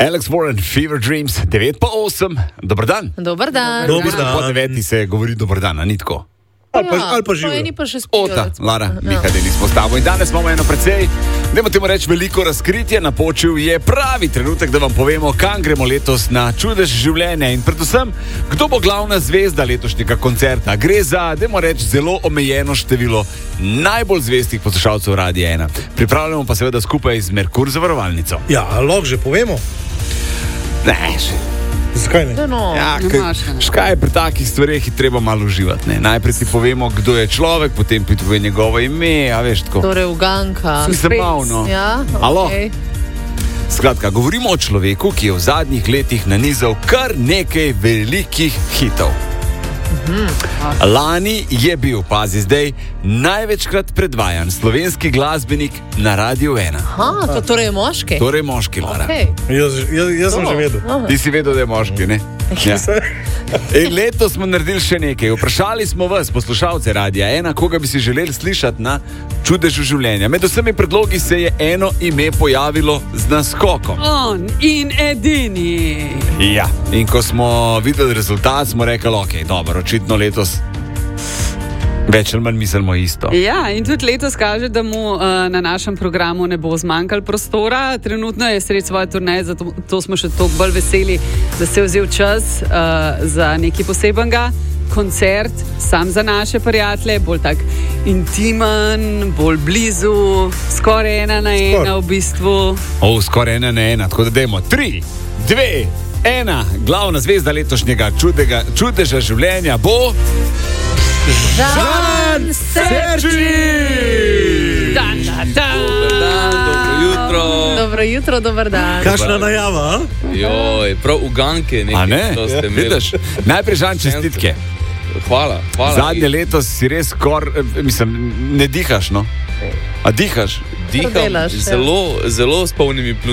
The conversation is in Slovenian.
Alex Warren, Fever Dreams, 9:08. Dobar dan. Dobar dan. Dober dan. Po 9 se govori dobar dan, a ni tako. Ali pa živijo. Eni pa še spijo. Ota, Lara, Miha Delis postavo. In danes imamo eno precej, dajmo temu reči, veliko razkritje. Napočil je pravi trenutek, da vam povemo, kam gremo letos na čudež življenja. In predvsem, kdo bo glavna zvezda letošnjega koncerta. Gre za, dajmo reči, zelo omejeno število najbolj zvestih poslušalcev Radia 1. Pripravljamo pa seveda skupaj z Merkur zavarovalnico. Ja, lahko že povemo. Ne, še. Zakaj ne? No, Ja, škaj pri takih stvareh je treba malo uživati. Ne? Najprej si povemo, kdo je človek, potem pa ti pove njegovo ime, a veš tako. torej uganka. Sem malo, no. Ja, Alo? okej. Skratka, govorimo o človeku, ki je v zadnjih letih nanizal kar nekaj velikih hitov. Lani je bil, pazi zdaj, največkrat predvajan slovenski glasbenik na Radiu 1. Aha, to torej je moški? Torej moški, Lara. Okej. Jaz sem že vedel. Aha. Ti si vedel, da je moški, ne? Ja. In letos smo naredili še nekaj. Vprašali smo vas, poslušalce Radia 1, koga bi si želeli slišati na čudežu življenja. Med vsemi predlogi se je eno ime pojavilo z naskokom. On in edini. Ja, in ko smo videli rezultat, smo rekli, ok, dobro, očitno letos več ali manj mislimo isto. Ja, in tudi letos kaže, da mu na našem programu ne bo zmanjkalo prostora. Trenutno je sredi svoje turneje, zato smo še toliko bolj veseli, da se je vzel čas za nekaj posebenega. Koncert, sam za naše prijatelje, bolj tak intimen, bolj blizu, skoraj 1 na 1 v bistvu. Skoraj 1 na 1, tako da dajmo 3, 2, 1. Glavna zvezda letošnjega čudeža življenja bo Žan Serči! Dobro jutro. Dobro jutro, dobar dan. Kakšna najava? Joj, prav uganke A nekaj, ne? to ste imeli. Vidiš? Najprej Žan, čestitke. Hvala. Zadnje leto si res ne dihaš, no? A dihaš? Diham Delaš, ja. zelo s polnimi